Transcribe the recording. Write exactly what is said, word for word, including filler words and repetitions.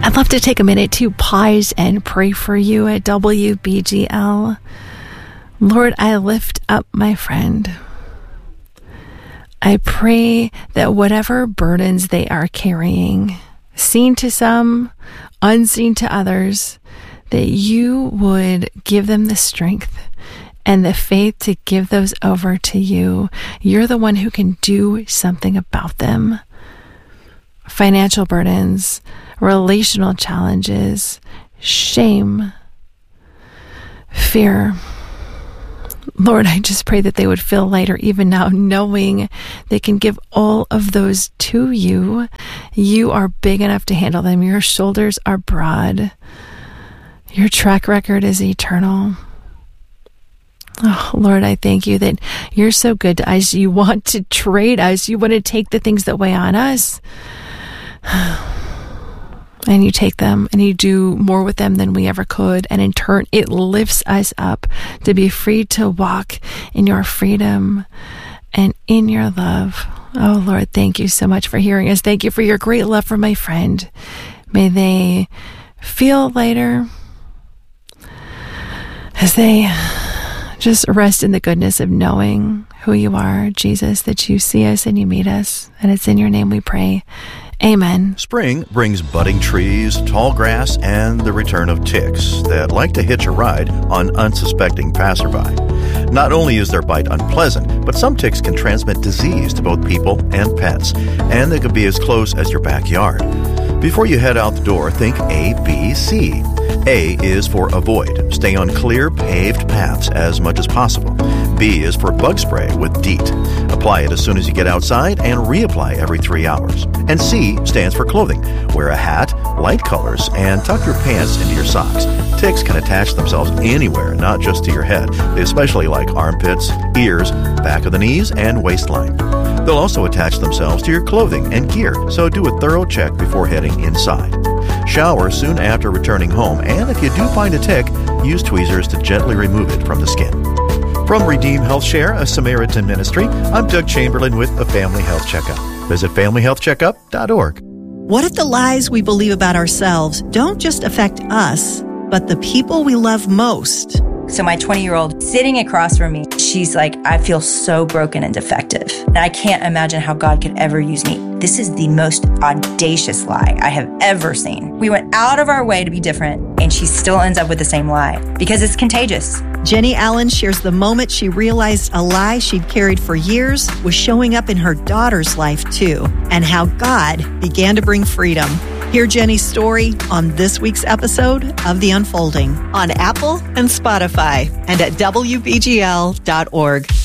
I'd love to take a minute to pause and pray for you at W B G L. Lord, I lift up my friend. I pray that whatever burdens they are carrying, seen to some, unseen to others, that you would give them the strength and the faith to give those over to you. You're the one who can do something about them. Financial burdens, relational challenges, shame, fear. Lord, I just pray that they would feel lighter even now, knowing they can give all of those to you. You are big enough to handle them. Your shoulders are broad. Your track record is eternal. Oh, Lord, I thank you that you're so good to us. You want to trade us. You want to take the things that weigh on us. And you take them and you do more with them than we ever could. And in turn, it lifts us up to be free to walk in your freedom and in your love. Oh, Lord, thank you so much for hearing us. Thank you for your great love for my friend. May they feel lighter as they just rest in the goodness of knowing who you are, Jesus, that you see us and you meet us. And it's in your name we pray. Amen. Spring brings budding trees, tall grass, and the return of ticks that like to hitch a ride on unsuspecting passerby. Not only is their bite unpleasant, but some ticks can transmit disease to both people and pets, and they could be as close as your backyard. Before you head out the door, think A, B, C. A is for avoid. Stay on clear, paved paths as much as possible. B is for bug spray with DEET. Apply it as soon as you get outside and reapply every three hours. And C stands for clothing. Wear a hat, light colors, and tuck your pants into your socks. Ticks can attach themselves anywhere, not just to your head. They especially like armpits, ears, back of the knees, and waistline. They'll also attach themselves to your clothing and gear, so do a thorough check before heading inside. Shower soon after returning home, and if you do find a tick, use tweezers to gently remove it from the skin. From Redeem Health Share, a Samaritan ministry, I'm Doug Chamberlain with a Family Health Checkup. Visit family health checkup dot org. What if the lies we believe about ourselves don't just affect us, but the people we love most? So my twenty-year-old sitting across from me, she's like, I feel so broken and defective. And I can't imagine how God could ever use me. This is the most audacious lie I have ever seen. We went out of our way to be different, and she still ends up with the same lie because it's contagious. Jenny Allen shares the moment she realized a lie she'd carried for years was showing up in her daughter's life too, and how God began to bring freedom. Hear Jenny's story on this week's episode of The Unfolding on Apple and Spotify and at W B G L dot org.